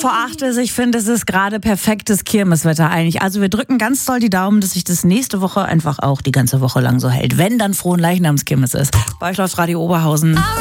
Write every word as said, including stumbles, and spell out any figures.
vor acht ist. Ich finde, es ist gerade perfektes Kirmeswetter eigentlich. Also wir drücken ganz doll die Daumen, dass sich das nächste Woche einfach auch die ganze Woche lang so hält. Wenn dann Frohen Leichnamskirmes ist. Bei euch läuft Radio Oberhausen.